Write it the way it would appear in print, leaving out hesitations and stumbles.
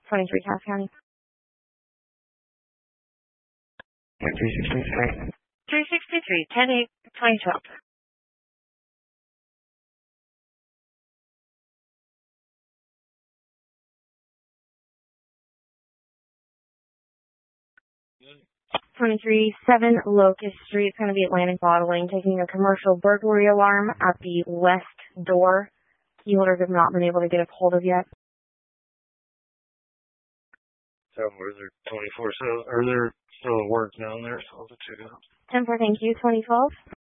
23 Cass County. 363. 363, 10-8-2012. Good. 23-7 Locust Street. It's going to be Atlantic Bottling, taking a commercial burglary alarm at the west door. Key holders have not been able to get a hold of yet. So, are there 24? So, are there still work down there? So, I'll check it out. 10-4, thank you. 2012.